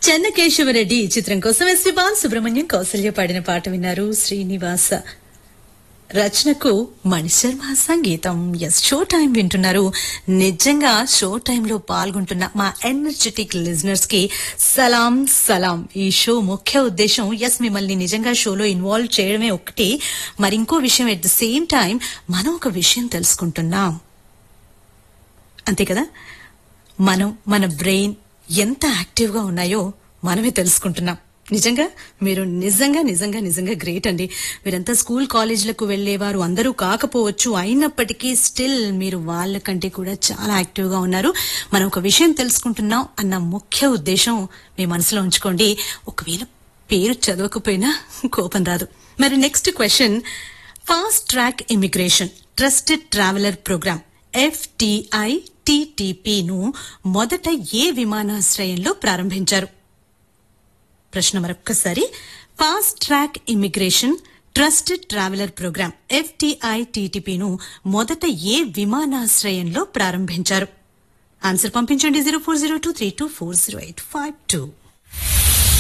చెన్నకేశవరెడ్డి చిత్రం కోసం ఎస్వి బాలసుబ్రహ్మణ్యం కౌసల్య పాడిన పాట విన్నారు. శ్రీనివాస రచనకు మణిశర్మ సంగీతం. ఎస్, షో టైం వింటున్నారు. నిజంగా షో టైంలో పాల్గొంటున్న మా ఎనర్జెటిక్ లిజనర్స్ కి సలాం సలాం. ఈ షో ముఖ్య ఉద్దేశం మిమ్మల్ని నిజంగా షోలో ఇన్వాల్వ్ చేయడమే ఒకటి, మరి ఇంకో విషయం ఎట్ ద సేమ్ టైం మనం ఒక విషయం తెలుసుకుంటున్నాం, అంతే కదా. మన బ్రెయిన్ ఎంత యాక్టివ్ గా ఉన్నాయో మనమే తెలుసుకుంటున్నాం. నిజంగా మీరు నిజంగా గ్రేట్ అండి. మీరంతా స్కూల్ కాలేజీలకు వెళ్లేవారు అందరూ కాకపోవచ్చు, అయినప్పటికీ స్టిల్ మీరు వాళ్ళకంటే కూడా చాలా యాక్టివ్ గా ఉన్నారు. మనం ఒక విషయం తెలుసుకుంటున్నాం అన్న ముఖ్య ఉద్దేశం మీ మనసులో ఉంచుకోండి. ఒకవేళ పేరు చదవకపోయినా కోపం రాదు. మరి next question, fast track immigration trusted traveller programme FTITTP ను మొదట ఏ విమానాశ్రయంలో ప్రారంభించారు? ప్రశ్న మరొక్కసారి, fast track immigration trusted traveller programme FTITTP ను మొదట ఏ విమానాశ్రయంలో ప్రారంభించారు? ఆన్సర్ పంపించండి 040232408552.